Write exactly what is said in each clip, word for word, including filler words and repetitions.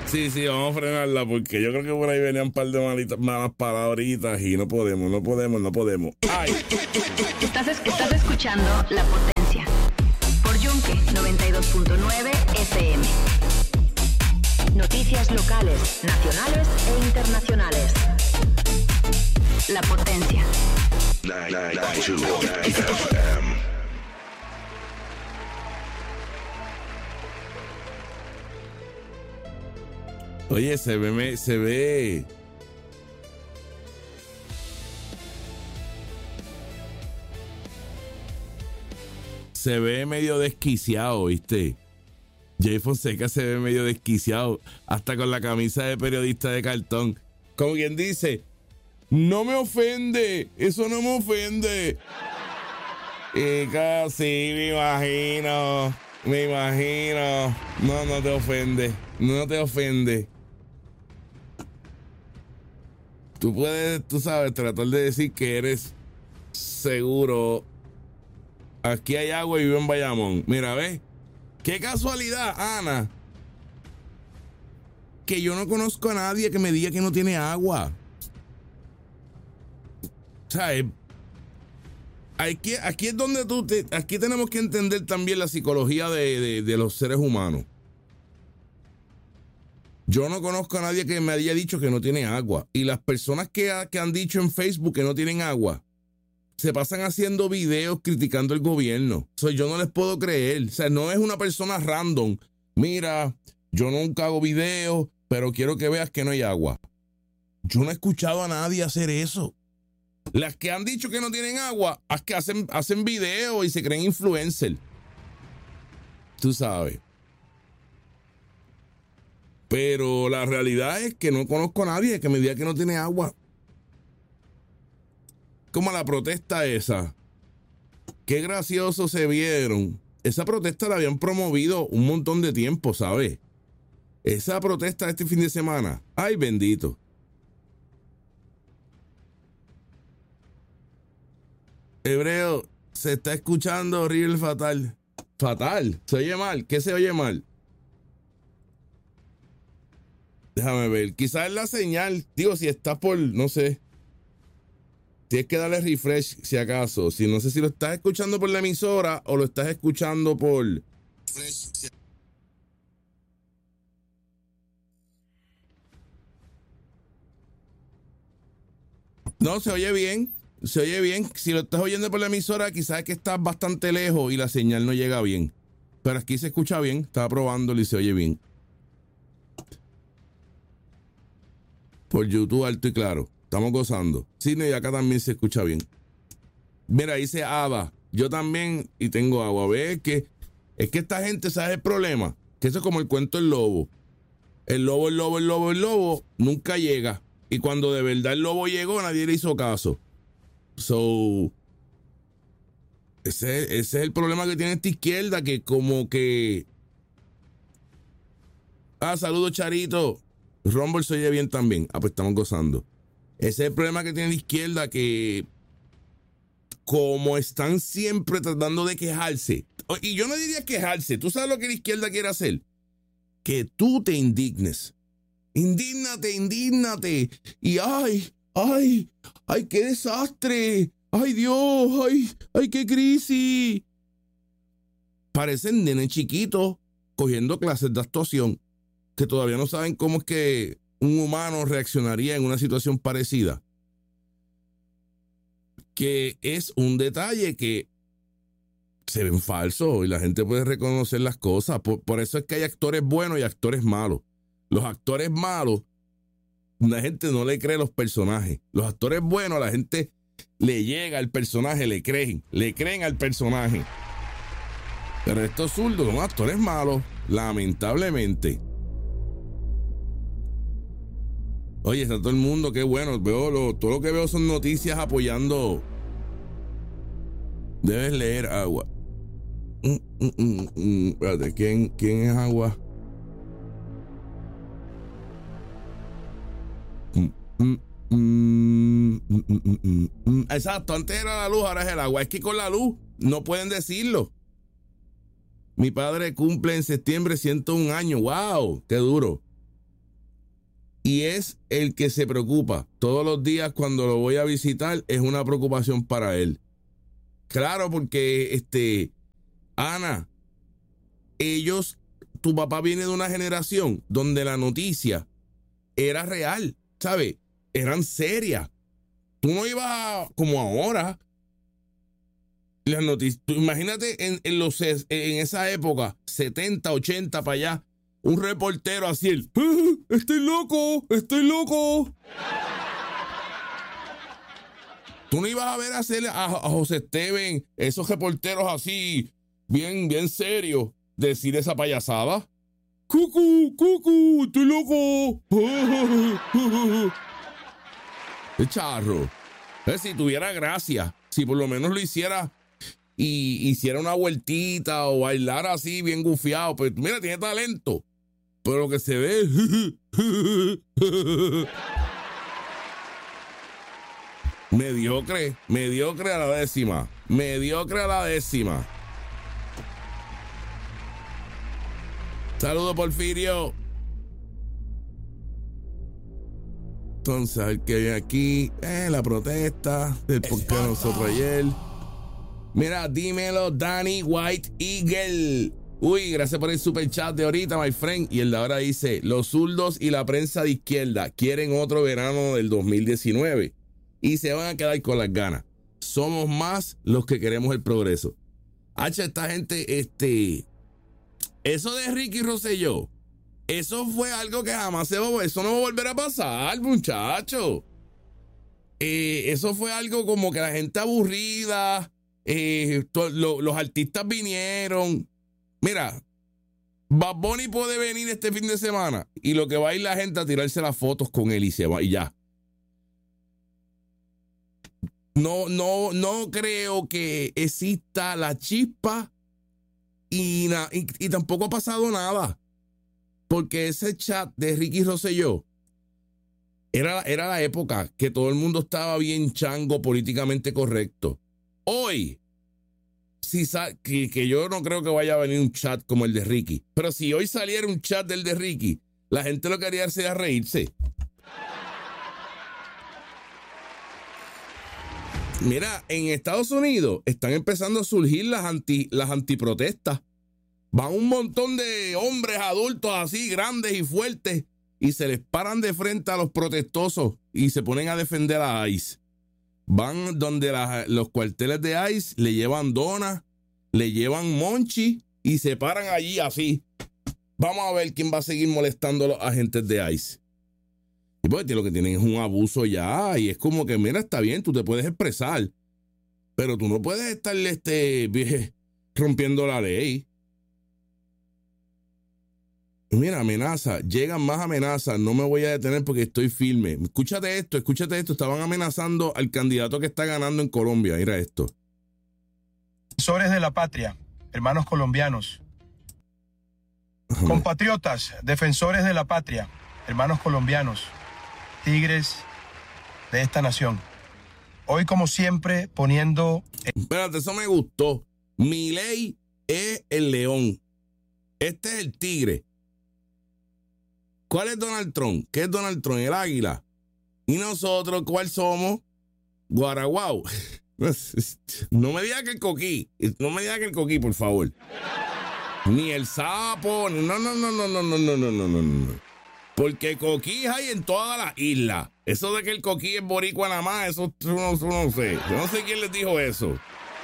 Sí, sí, vamos a frenarla porque yo creo que por ahí venían un par de malitas, malas palabritas y no podemos, no podemos, no podemos. ¡Ay! Estás, estás escuchando La Potencia por Yunque noventa y dos punto nueve F M. Noticias locales, nacionales e internacionales. La Potencia. noventa y dos punto nueve F M. Oye, se ve, se ve. Se ve medio desquiciado, ¿viste? Jay Fonseca se ve medio desquiciado, hasta con la camisa de periodista de cartón. Como quien dice, no me ofende, eso no me ofende. Y casi, me imagino, me imagino. No, no te ofende, no te ofende. Tú puedes, tú sabes, tratar de decir que eres seguro. Aquí hay agua y vivo en Bayamón. Mira, ¿ves? Qué casualidad, Ana, que yo no conozco a nadie que me diga que no tiene agua. ¿Sabes? Aquí, aquí es donde tú, te, aquí tenemos que entender también la psicología de, de, de los seres humanos. Yo no conozco a nadie que me haya dicho que no tiene agua. Y las personas que, ha, que han dicho en Facebook que no tienen agua, se pasan haciendo videos criticando el gobierno. O sea, yo no les puedo creer. O sea, no es una persona random. Mira, yo nunca hago videos, pero quiero que veas que no hay agua. Yo no he escuchado a nadie hacer eso. Las que han dicho que no tienen agua, es que hacen, hacen videos y se creen influencers. Tú sabes. Pero la realidad es que no conozco a nadie que me diga que no tiene agua. Como la protesta esa. Qué gracioso se vieron. Esa protesta la habían promovido un montón de tiempo, ¿sabes? Esa protesta de este fin de semana. Ay, bendito. Hebreo, se está escuchando horrible, fatal. Fatal. Se oye mal. ¿Qué se oye mal? Déjame ver. Quizás es la señal. Digo, si está por, no sé. Tienes que darle refresh si acaso. Si no sé si lo estás escuchando por la emisora o lo estás escuchando por... No, se oye bien. Se oye bien. Si lo estás oyendo por la emisora, quizás es que estás bastante lejos y la señal no llega bien. Pero aquí se escucha bien. Estaba probándolo y se oye bien. Por YouTube alto y claro. Estamos gozando. Sí, no, y acá también se escucha bien. Mira, dice Ava. Yo también y tengo agua. ¿Ves? Que, es que esta gente, ¿sabe el problema? Que eso es como el cuento del lobo. El lobo, el lobo, el lobo, el lobo nunca llega. Y cuando de verdad el lobo llegó, nadie le hizo caso. So, ese, ese es el problema que tiene esta izquierda, que como que... Ah, saludos, Charito. Rumble se oye bien también. Ah, pues estamos gozando. Ese es el problema que tiene la izquierda, que como están siempre tratando de quejarse, y yo no diría quejarse, ¿tú sabes lo que la izquierda quiere hacer? Que tú te indignes. Indígnate, indígnate. Y ay, ay, ay, qué desastre. Ay, Dios, ay, ay, qué crisis. Parecen nenes chiquitos cogiendo clases de actuación que todavía no saben cómo es que un humano reaccionaría en una situación parecida. Que es un detalle que se ven falsos y la gente puede reconocer las cosas. Por, por eso es que hay actores buenos y actores malos. Los actores malos, la gente no le cree a los personajes. Los actores buenos, la gente le llega al personaje, le creen, le creen al personaje. Pero estos zurdos son actores malos, lamentablemente. Oye, está todo el mundo, qué bueno. Veo lo, todo lo que veo son noticias apoyando. Debes leer agua. Mm, mm, mm, mm. Espérate, ¿quién, ¿quién es agua? Mm, mm, mm, mm, mm, mm, mm. Exacto, antes era la luz, ahora es el agua. Es que con la luz no pueden decirlo. Mi padre cumple en septiembre ciento un años. ¡Wow! ¡Qué duro! y es el que se preocupa. Todos los días cuando lo voy a visitar es una preocupación para él. Claro, porque este, Ana, ellos, tu papá viene de una generación donde la noticia era real, ¿sabes? Eran serias. Tú no ibas a, como ahora. Las noticias, imagínate en, en, los, en esa época, setenta, ochenta para allá, un reportero así, el, ¡ah, estoy loco, estoy loco! Tú no ibas a ver hacer a, a José Esteban, esos reporteros así, bien, bien serios, decir esa payasada. ¡Cucu, cucu, estoy loco! ¡Qué charro! Es si tuviera gracia, si por lo menos lo hiciera y hiciera una vueltita o bailar así bien gufiado, pues mira, tiene talento, pero lo que se ve mediocre, mediocre a la décima, mediocre a la décima. Saludos, Porfirio. Entonces, el que viene aquí, eh, la protesta del por qué nosotros ayer. Mira, dímelo, Danny White Eagle. Uy, gracias por el super chat de ahorita, my friend. Y el de ahora dice, los zurdos y la prensa de izquierda quieren otro verano del dos mil diecinueve y se van a quedar con las ganas. Somos más los que queremos el progreso. H, esta gente, este, eso de Ricky Rosselló, eso fue algo que jamás se va, eso no va a volver a pasar, muchacho. Eh, eso fue algo como que la gente aburrida. Eh, to, lo, los artistas vinieron. Mira, Bad Bunny puede venir este fin de semana y lo que va a ir la gente a tirarse las fotos con él y se va y ya. No, no, no creo que exista la chispa y, na, y, y tampoco ha pasado nada. Porque ese chat de Ricky Rosselló era, era la época que todo el mundo estaba bien chango, políticamente correcto. Hoy, si que, que yo no creo que vaya a venir un chat como el de Ricky, pero si hoy saliera un chat del de Ricky, la gente lo que haría sería reírse. Mira, en Estados Unidos están empezando a surgir las, anti, las antiprotestas. Van un montón de hombres adultos así, grandes y fuertes, y se les paran de frente a los protestosos y se ponen a defender a ICE. Van donde la, los cuarteles de ICE, le llevan donas, le llevan monchi y se paran allí así. Vamos a ver quién va a seguir molestando a los agentes de ICE. Y pues lo que tienen es un abuso ya, y es como que, mira, está bien, tú te puedes expresar, pero tú no puedes estar este, rompiendo la ley. Mira, amenaza, llegan más amenazas, no me voy a detener porque estoy firme. Escúchate esto, escúchate esto, estaban amenazando al candidato que está ganando en Colombia, mira esto. Defensores de la patria, hermanos colombianos, compatriotas, defensores de la patria, hermanos colombianos, tigres de esta nación. Hoy, como siempre, poniendo... Espérate, eso me gustó. Milei es el león. Este es el tigre. ¿Cuál es Donald Trump? ¿Qué es Donald Trump? El águila. ¿Y nosotros cuál somos? Guaraguao. No me diga que el coquí. No me diga que el coquí, por favor. Ni el sapo. No, no, no, no, no, no, no, no, no, no. Porque coquí hay en todas las islas. Eso de que el coquí es boricua nada más, eso no, eso no sé. Yo no sé quién les dijo eso.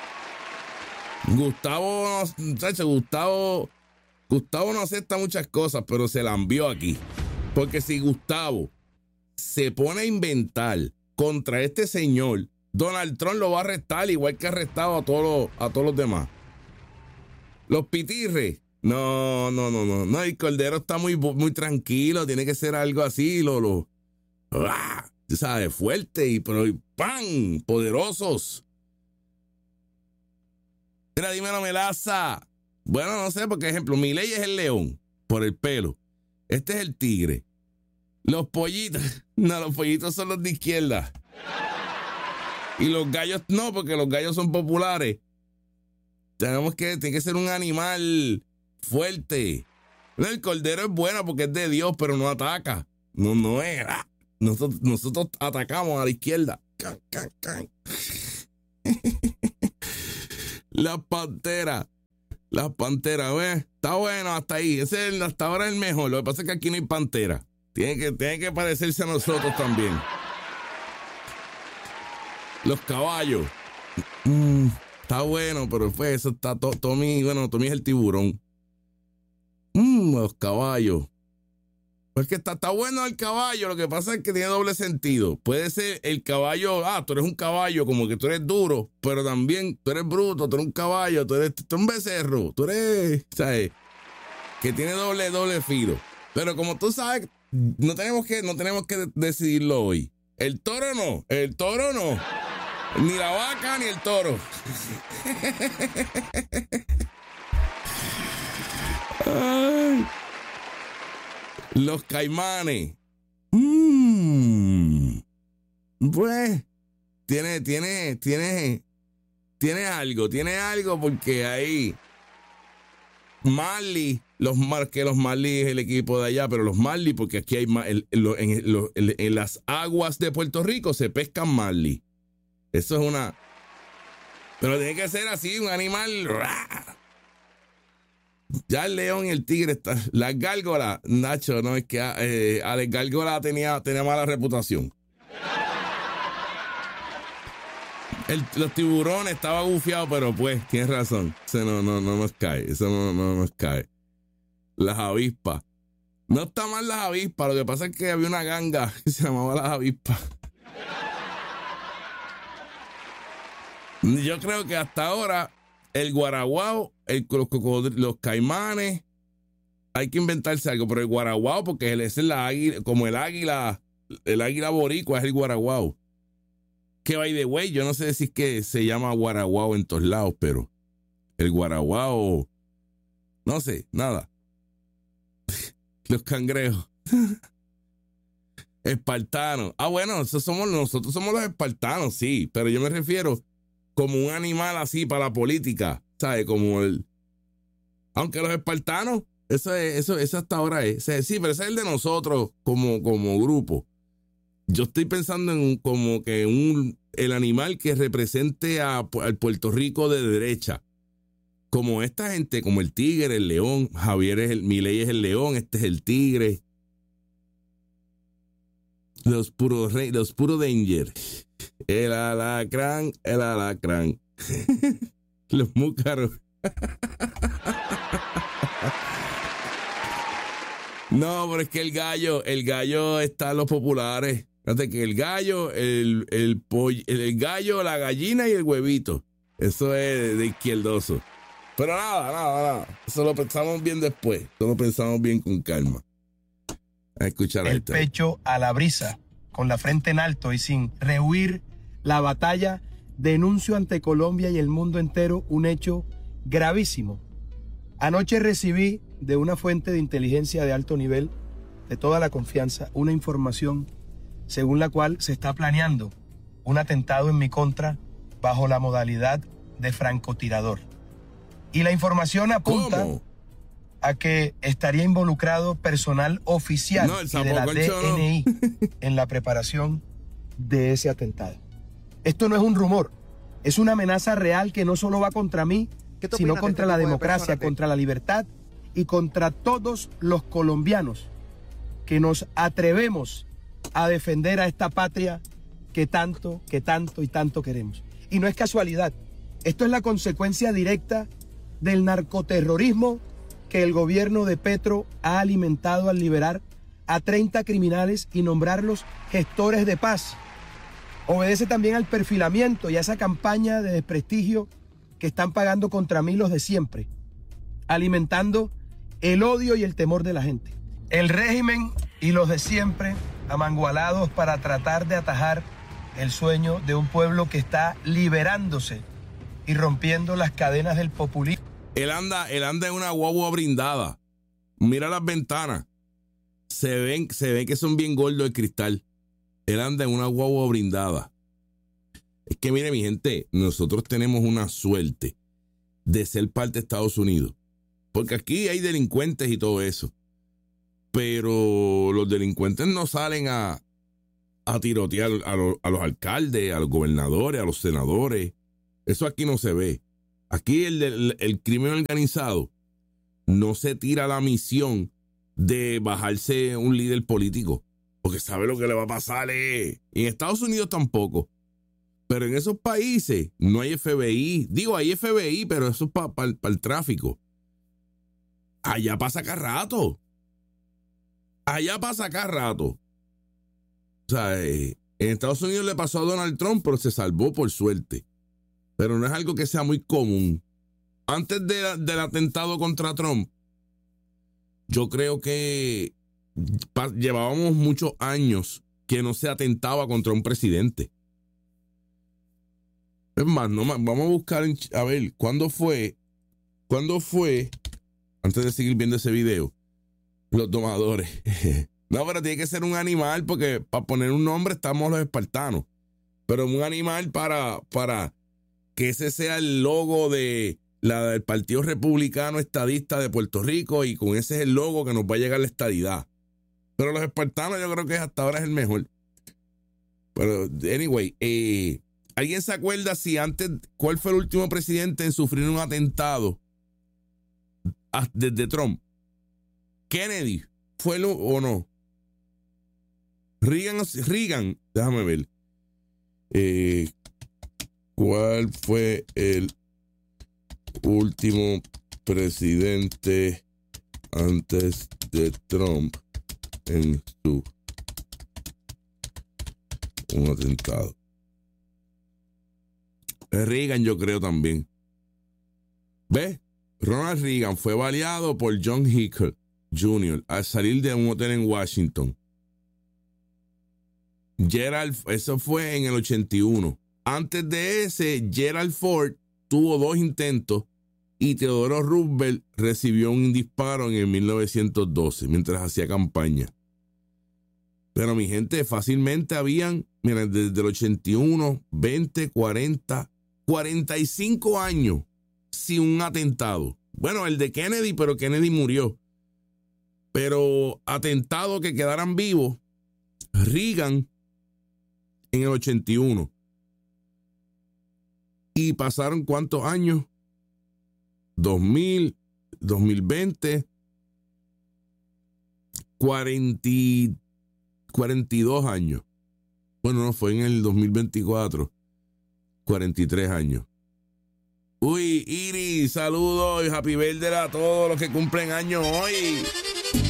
Gustavo, muchacho, Gustavo... Gustavo no acepta muchas cosas, pero se la envió aquí. Porque si Gustavo se pone a inventar contra este señor, Donald Trump lo va a arrestar igual que ha arrestado a todos los, a todos los demás. Los pitirres, no, no, no, no. No, el Cordero está muy, muy tranquilo, tiene que ser algo así, lo, lo, ¡ah! ¿Sabes? Fuerte y, pero, y ¡pam! Poderosos. Mira, dímelo, Melaza. Bueno, no sé, porque, ejemplo, Milei es el león, por el pelo. Este es el tigre. Los pollitos, no, los pollitos son los de izquierda. Y los gallos no, porque los gallos son populares. Tenemos que, tiene que ser un animal fuerte. El cordero es bueno porque es de Dios, pero no ataca. No, no es. ah, Nosotros, nosotros atacamos a la izquierda. Can, can, can. Las panteras. Las panteras, ¿ves? Está bueno hasta ahí. Ese es el, hasta ahora el mejor. Lo que pasa es que aquí no hay pantera. Tiene que, tiene que parecerse a nosotros también. Los caballos. Mm, está bueno, pero pues eso está to, Tommy. Bueno, Tommy es el tiburón. Mm, los caballos. Pues que está, está bueno el caballo. Lo que pasa es que tiene doble sentido. Puede ser el caballo. Ah, tú eres un caballo, como que tú eres duro, pero también tú eres bruto, tú eres un caballo, tú eres, tú eres un becerro, tú eres, ¿sabes? Que tiene doble, doble filo. Pero como tú sabes, no tenemos que, no tenemos que decidirlo hoy. El toro no, el toro no. Ni la vaca ni el toro. Ay. Los caimanes. Mm. Pues, tiene, tiene, tiene, tiene algo, tiene algo porque ahí Marley, los Mar, que los Marley es el equipo de allá, pero los Marley, porque aquí hay el, el, en, el, en, en las aguas de Puerto Rico se pescan Marley. Eso es una. Pero tiene que ser así, un animal. ¡Rah! Ya el león y el tigre están. Las gárgolas, Nacho, no es que eh, Alex Gárgola tenía, tenía mala reputación. El, los tiburones estaba gufiado, pero pues, tienes razón. Eso no, no, no nos cae. Eso no, no nos cae. Las avispas. No está mal las avispas. Lo que pasa es que había una ganga que se llamaba las avispas. Yo creo que hasta ahora el guaraguao, el, los, los caimanes, hay que inventarse algo, pero el guaraguao, porque ese es la águila, como el águila, el águila boricua es el guaraguao. Que by the way, yo no sé si es que se llama guaraguao en todos lados, pero el guaraguao, no sé, nada. Los cangrejos. Espartanos. Ah, bueno, esos somos, nosotros somos los espartanos, sí, pero yo me refiero como un animal así para la política, ¿sabes? Como el. Aunque los espartanos, eso es, eso, eso hasta ahora es. Sí, pero ese es el de nosotros como, como grupo. Yo estoy pensando en como que un, el animal que represente a, al Puerto Rico de derecha. Como esta gente, como el tigre, el león, Javier es el, Milei es el león, este es el tigre. Los puros rey, los puro danger. El alacrán, el alacrán. Los múcaros. No, pero es que el gallo, el gallo está en los populares. Fíjate que el gallo, el, el pollo, el, el gallo, la gallina y el huevito. Eso es de izquierdoso. Pero nada, nada, nada. Eso lo pensamos bien después. Eso lo pensamos bien con calma. A escuchar el esto. Pecho a la brisa, con la frente en alto y sin rehuir la batalla, denuncio ante Colombia y el mundo entero un hecho gravísimo. Anoche recibí de una fuente de inteligencia de alto nivel, de toda la confianza, una información según la cual se está planeando un atentado en mi contra bajo la modalidad de francotirador. Y la información apunta ¿Cómo? a que estaría involucrado personal oficial No, el y de la D sapoconcho N I en la preparación de ese atentado. Esto no es un rumor, es una amenaza real que no solo va contra mí, sino contra la democracia, contra la libertad y contra todos los colombianos que nos atrevemos a defender a esta patria que tanto, que tanto y tanto queremos. Y no es casualidad, esto es la consecuencia directa del narcoterrorismo que el gobierno de Petro ha alimentado al liberar a treinta criminales y nombrarlos gestores de paz. Obedece también al perfilamiento y a esa campaña de desprestigio que están pagando contra mí los de siempre, alimentando el odio y el temor de la gente. El régimen y los de siempre amangualados para tratar de atajar el sueño de un pueblo que está liberándose y rompiendo las cadenas del populismo. Él anda, él anda en una guagua brindada. Mira las ventanas. Se ven, se ven que son bien gordos de cristal. Él anda en una guagua brindada. Es que mire, mi gente, nosotros tenemos una suerte de ser parte de Estados Unidos. Porque aquí hay delincuentes y todo eso. pero los delincuentes no salen a, a tirotear a, lo, a los alcaldes, a los gobernadores, a los senadores. Eso aquí no se ve. Aquí el, el, el crimen organizado no se tira la misión de bajarse un líder político, porque sabe lo que le va a pasar. Eh. Y en Estados Unidos tampoco. Pero en esos países no hay F B I. Digo, hay F B I, pero eso es para pa, pa el tráfico. Allá pasa cada rato. Allá pasa cada rato. O sea, eh, en Estados Unidos le pasó a Donald Trump, pero se salvó por suerte. Pero no es algo que sea muy común. Antes de, del atentado contra Trump, yo creo que pa, llevábamos muchos años que no se atentaba contra un presidente. Es más, no, vamos a buscar, en, a ver, ¿cuándo fue? ¿Cuándo fue? Antes de seguir viendo ese video, los domadores. No, pero tiene que ser un animal, porque para poner un nombre estamos los espartanos. Pero un animal para, para que ese sea el logo de la, del Partido Republicano Estadista de Puerto Rico, y con ese es el logo que nos va a llegar la estadidad. Pero los espartanos yo creo que hasta ahora es el mejor. Pero, anyway, eh, ¿alguien se acuerda si antes, cuál fue el último presidente en sufrir un atentado desde Trump? ¿Kennedy fue lo, o no? Reagan, Reagan, déjame ver. Eh, ¿Cuál fue el último presidente antes de Trump en su un atentado? Reagan, yo creo también. ¿Ves? Ronald Reagan fue baleado por John Hickle junior al salir de un hotel en Washington. Gerald, eso fue en el ochenta y uno. Antes de ese, Gerald Ford tuvo dos intentos y Theodore Roosevelt recibió un disparo en el mil novecientos doce mientras hacía campaña. Pero mi gente, fácilmente habían, miren, desde el ochenta y uno, veinte, cuarenta, cuarenta y cinco años sin un atentado. Bueno, el de Kennedy, pero Kennedy murió. Pero atentado que quedaran vivos, Reagan en el ochenta y uno. Y pasaron ¿cuántos años? dos mil, dos mil veinte, cuarenta, cuarenta y dos años. Bueno, no, fue en el dos mil veinticuatro. cuarenta y tres años. Uy, Iris, saludos y happy birthday a todos los que cumplen años hoy.